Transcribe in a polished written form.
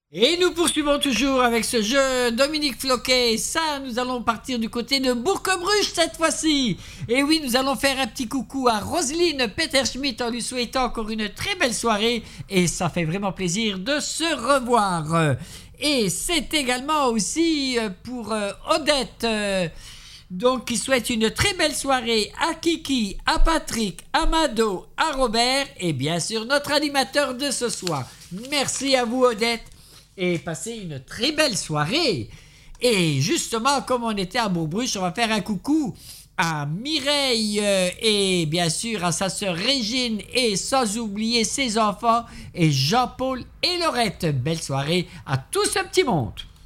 Et nous poursuivons toujours avec ce jeu Dominique Floquet. Ça, nous allons partir du côté de Bourg-en-Bruges cette fois-ci. Et oui, nous allons faire un petit coucou à Roselyne Peterschmidt en lui souhaitant encore une très belle soirée. Et ça fait vraiment plaisir de se revoir. Et c'est également aussi pour Odette, donc qui souhaite une très belle soirée à Kiki, à Patrick, à Mado, à Robert et bien sûr notre animateur de ce soir. Merci à vous Odette. Et passez une très belle soirée. Et justement, comme on était à Bourg-Bruges, on va faire un coucou à Mireille et bien sûr à sa sœur Régine et sans oublier ses enfants et Jean-Paul et Laurette. Belle soirée à tout ce petit monde.